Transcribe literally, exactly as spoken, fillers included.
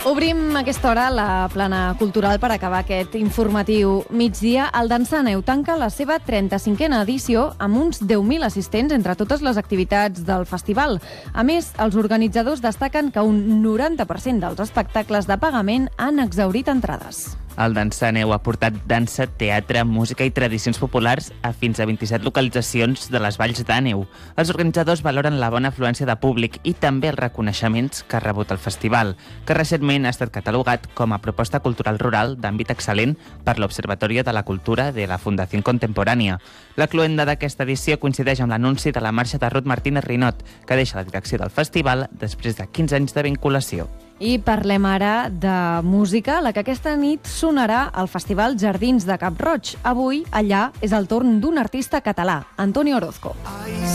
Obrim a aquesta hora la plana cultural per acabar aquest informatiu migdia. El Dansaneu tanca la seva trenta-cinquena edició amb uns deu mil assistents entre totes les activitats del festival. A més, els organitzadors destaquen que un noranta per cent dels espectacles de pagament han exhaurit entrades. El Dansaneu ha portat dansa, teatre, música i tradicions populars a fins a vint-i-set localitzacions de les Valls d'Àneu. Els organitzadors valoren la bona afluència de públic i també els reconeixements que ha rebut el festival, que recentment ha estat catalogat com a proposta cultural rural d'àmbit excel·lent per l'Observatorio de la Cultura de la Fundació Contemporània. La cloenda d'aquesta edició coincideix amb l'anunci de la marxa de Ruth Martínez Rinot, que deixa la direcció del festival després de quinze anys de vinculació. I parlem ara de música, la que aquesta nit sonarà al Festival Jardins de Cap-roig. Avui, allà, és el torn d'un artista català, Antoni Orozco.